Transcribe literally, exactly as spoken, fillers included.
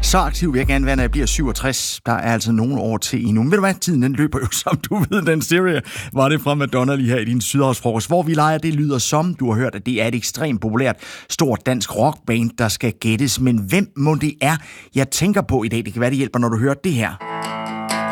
Så aktiv vil jeg gerne være, når jeg bliver syvogtres. Der er altså nogle år til endnu. Men ved du hvad? Tiden den løber jo, som du ved. Den stereo var det fra Madonna lige her i din Sydhavsfrokost, hvor vi leger Det lyder som. Du har hørt, at det er et ekstremt populært, stort dansk rockband, der skal gættes. Men hvem må det er, jeg tænker på i dag? Det kan være, det hjælper, når du hører det her.